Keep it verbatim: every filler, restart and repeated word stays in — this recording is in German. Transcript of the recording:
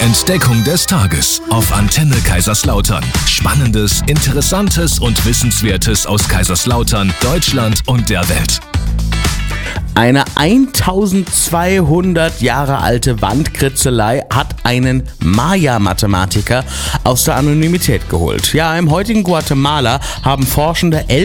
Entdeckung des Tages auf Antenne Kaiserslautern. Spannendes, Interessantes und Wissenswertes aus Kaiserslautern, Deutschland und der Welt. Eine eintausendzweihundert Jahre alte Wandkritzelei hat einen Maya-Mathematiker aus der Anonymität geholt. Ja, im heutigen Guatemala haben Forschende